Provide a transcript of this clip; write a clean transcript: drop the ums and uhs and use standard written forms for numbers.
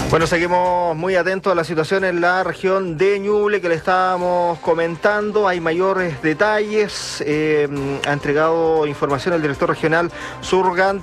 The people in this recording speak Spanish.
Bueno, seguimos muy atentos a la situación en la región de Ñuble que le estábamos comentando. Hay mayores detalles. Ha entregado información el director regional Surgant